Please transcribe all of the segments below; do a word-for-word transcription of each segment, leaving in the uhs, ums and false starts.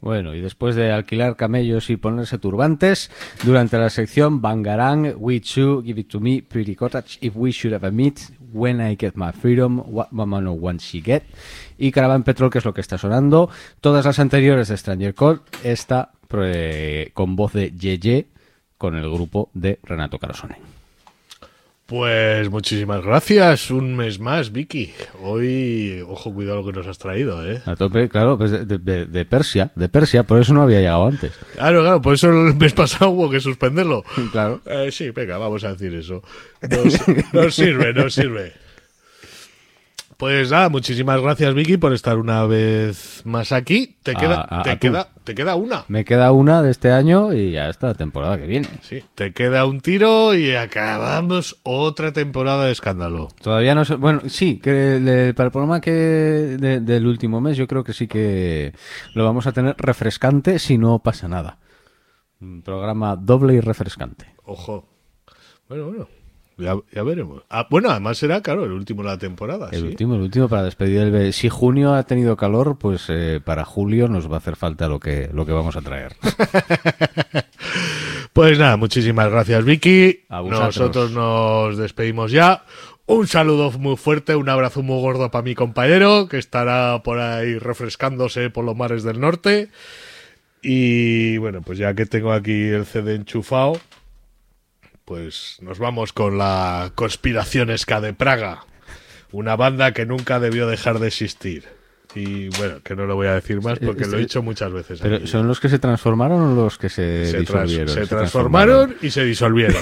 Bueno, y después de alquilar camellos y ponerse turbantes, durante la sección Bangarang, We Too, Give It To Me, Pretty Cottage, If We Should Ever Meet, When I Get My Freedom, What Mama No Wants She Get, y Caravan Petrol, que es lo que está sonando. Todas las anteriores de Stranger Call, esta eh, con voz de Yeye, con el grupo de Renato Carosone. Pues muchísimas gracias, un mes más, Vicky. Hoy, ojo, cuidado lo que nos has traído, ¿eh? A tope, claro, pues de, de, de Persia, de Persia, por eso no había llegado antes. Claro, claro, por eso el mes pasado hubo que suspenderlo. Claro. Eh, sí, venga, vamos a decir eso. Nos, nos sirve, nos sirve. Pues nada, muchísimas gracias, Vicky, por estar una vez más aquí. Te queda, A- a- te a queda, te queda una. Me queda una de este año y ya está, temporada que viene. Sí, te queda un tiro y acabamos otra temporada de escándalo. Todavía no sé, bueno, sí, que le- para el programa que de- del último mes yo creo que sí que lo vamos a tener refrescante si no pasa nada. Un programa doble y refrescante. Ojo. Bueno, bueno. Ya, ya veremos. Ah, bueno, además será, claro, el último de la temporada. El ¿sí? último, el último para despedir el ve- Si junio ha tenido calor, pues eh, para julio nos va a hacer falta lo que lo que vamos a traer. Pues nada, muchísimas gracias, Vicky. A vosotros. Nosotros nos despedimos ya. Un saludo muy fuerte, un abrazo muy gordo para mi compañero, que estará por ahí refrescándose por los mares del norte. Y bueno, pues ya que tengo aquí el C D enchufado, pues nos vamos con la Conspiración Ska de Praga, una banda que nunca debió dejar de existir. Y bueno, que no lo voy a decir más porque lo he dicho muchas veces. Pero aquí. ¿son los que se transformaron o los que se, se, trans- disolvieron? se transformaron y se disolvieron.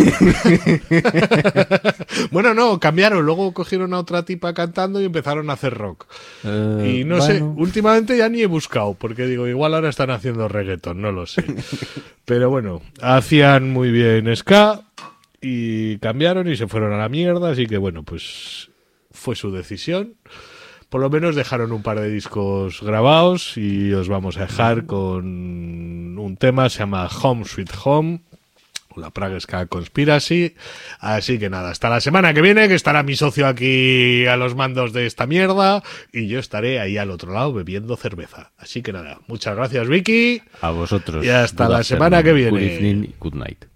Bueno, no, cambiaron. Luego cogieron a otra tipa cantando y empezaron a hacer rock. Eh, Y no sé, bueno. últimamente ya ni he buscado, porque digo, igual ahora están haciendo reggaeton, no lo sé. Pero bueno, hacían muy bien ska y cambiaron y se fueron a la mierda, así que bueno, pues fue su decisión. Por lo menos dejaron un par de discos grabados y os vamos a dejar con un tema, se llama Home Sweet Home, la Prague Ska Conspiracy. Así que nada, hasta la semana que viene, que estará mi socio aquí a los mandos de esta mierda y yo estaré ahí al otro lado bebiendo cerveza. Así que nada, muchas gracias, Vicky. A vosotros. Y hasta Good la semana que afternoon, viene. Good evening, good night.